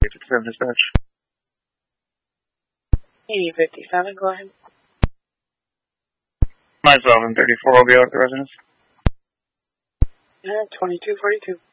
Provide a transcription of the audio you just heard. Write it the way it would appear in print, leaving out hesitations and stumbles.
57 dispatch. 8057, go ahead. 912 and 34 will be out at the residence. 2242.